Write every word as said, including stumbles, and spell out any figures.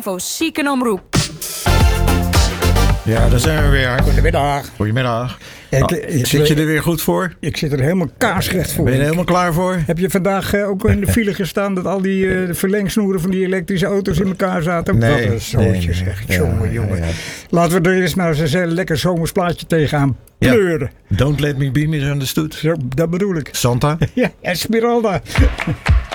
Ivo Ziekenomroep. Ja, daar zijn we weer. Goedemiddag. Goedemiddag. Ik, Nou, ik, zit je ik, er weer goed voor? ik zit er helemaal kaarsrecht voor. Ben je er helemaal klaar voor? Heb je vandaag uh, ook in de file gestaan dat al die uh, de verlengsnoeren van die elektrische auto's in elkaar zaten? Nee. Wat een zootje nee, zeg. nee. Jongen, Ja, jongen. ja. Laten we er eens nou eens een lekker zomersplaatje tegenaan pleuren. Ja. Don't let me be misunderstood. Zo, dat bedoel ik. Santa. Ja, Esmeralda.